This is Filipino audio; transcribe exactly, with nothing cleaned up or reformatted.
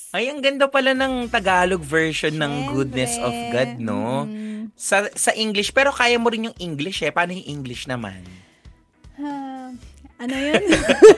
Ay, ang ganda pala ng Tagalog version ng Goodness of God, Siyempre. no? Mm. Sa sa English, pero kaya mo rin yung English eh. Paano yung English naman? Ah, ano yun?